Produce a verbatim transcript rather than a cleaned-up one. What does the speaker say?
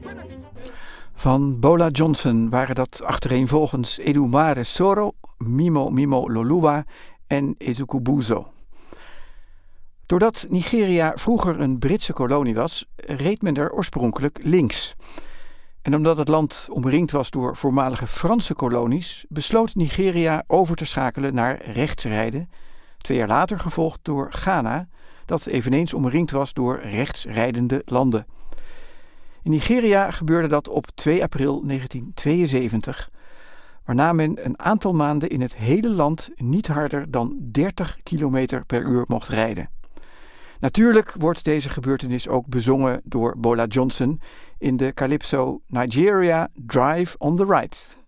Van Bola Johnson waren dat achtereenvolgens Edumare Soro, Mimo Mimo Loluwa en Ezukubuzo. Doordat Nigeria vroeger een Britse kolonie was, reed men er oorspronkelijk links. En omdat het land omringd was door voormalige Franse kolonies, besloot Nigeria over te schakelen naar rechtsrijden, twee jaar later gevolgd door Ghana, dat eveneens omringd was door rechtsrijdende landen. In Nigeria gebeurde dat op twee april negentien tweeënzeventig, waarna men een aantal maanden in het hele land niet harder dan dertig kilometer per uur mocht rijden. Natuurlijk wordt deze gebeurtenis ook bezongen door Bola Johnson in de calypso Nigeria Drive on the Right.